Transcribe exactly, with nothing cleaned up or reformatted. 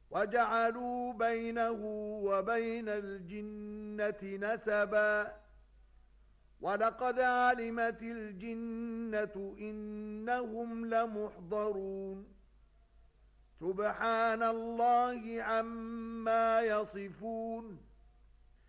وَجَعَلُوا بَيْنَهُ وَبَيْنَ الْجِنَّةِ نَسَبًا وَلَقَدْ عَلِمَتِ الْجِنَّةُ إِنَّهُمْ لَمُحْضَرُونَ سُبْحَانَ اللَّهِ عَمَّا يَصِفُونَ